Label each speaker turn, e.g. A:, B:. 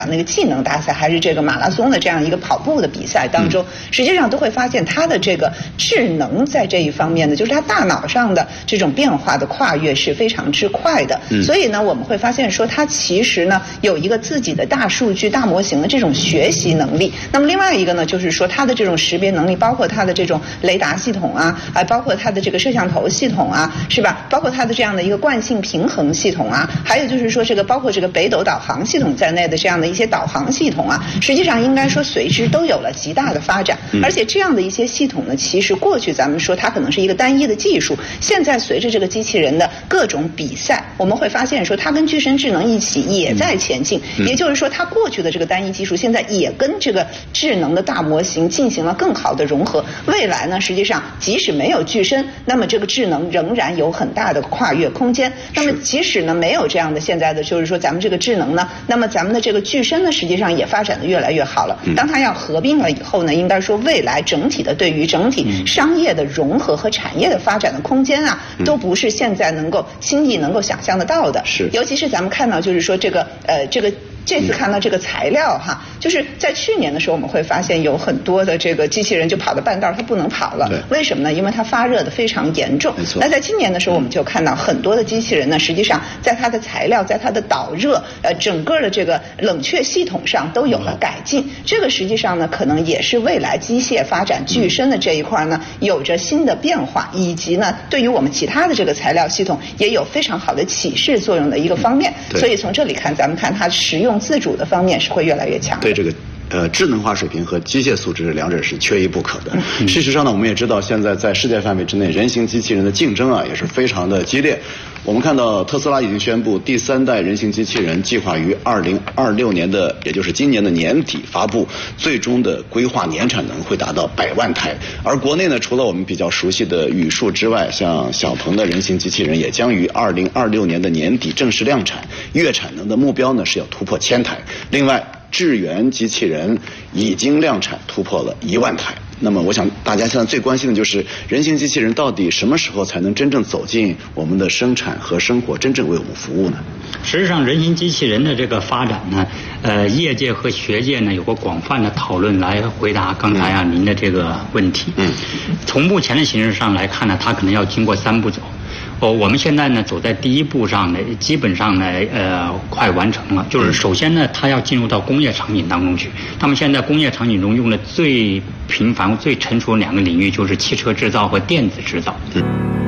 A: 那个技能大赛还是这个马拉松的这样一个跑步的比赛当中，实际上都会发现他的这个智能在这一方面呢，就是他大脑上的这种变化的跨越是非常之快的。所以呢，我们会发现说他其实呢有一个自己的大数据、大模型的这种学习能力。那么另外一个呢，就是说他的这种识别能力，包括他的这种雷达系统啊，包括他的这个摄像头系统啊，是吧？包括他的这样的一个惯性平衡系统啊，还有就是说这个包括这个北斗导航系统在内的这样的一些导航系统啊，实际上应该说随之都有了极大的发展。而且这样的一些系统呢，其实过去咱们说它可能是一个单一的技术，现在随着这个机器人的各种比赛，我们会发现说它跟具身智能一起也在前进。也就是说，它过去的这个单一技术，现在也跟这个智能的大模型进行了更好的融合。未来呢，实际上即使没有具身，那么这个智能仍然有很大的跨越空间。那么即使呢没有这样的现在的就是说咱们这个智能呢，那么咱们的这个具身呢，实际上也发展的越来越好了。当它要合并了以后呢，应该说未来整体的对于整体商业的融合和产业的发展的空间啊，都不是现在能够轻易能够想象得到的。
B: 是，
A: 尤其是咱们看到就是说这次看到这个材料哈，就是在去年的时候，我们会发现有很多的这个机器人就跑到半道它不能跑了。为什么呢？因为它发热的非常严重。没错。那在今年的时候，我们就看到很多的机器人呢，实际上在它的材料、在它的导热、整个的这个冷却系统上都有了改进。这个实际上呢，可能也是未来机械发展具身的这一块呢，有着新的变化，以及呢，对于我们其他的这个材料系统也有非常好的启示作用的一个方面。所以从这里看，咱们看它实用自主的方面是会越来越强的。
B: 对这个智能化水平和机械素质两者是缺一不可的。事实上呢，我们也知道现在在世界范围之内，人形机器人的竞争啊也是非常的激烈。我们看到特斯拉已经宣布第3代人形机器人计划于2026年的，也就是今年的年底发布，最终的规划年产能会达到100万台。而国内呢，除了我们比较熟悉的语数之外，像小鹏的人形机器人也将于2026年的年底正式量产，月产能的目标呢是要突破1000台。另外，智源机器人已经量产突破了1万台。那么我想大家现在最关心的就是人形机器人到底什么时候才能真正走进我们的生产和生活，真正为我们服务呢？
C: 实际上人形机器人的这个发展呢，业界和学界呢有过广泛的讨论来回答刚才您的这个问题。从目前的形势上来看呢，它可能要经过3步走。我们现在呢走在第1步上呢，基本上呢快完成了。就是首先呢，它要进入到工业场景当中去。那么现在工业场景中用的最频繁、最成熟的2个领域就是汽车制造和电子制造。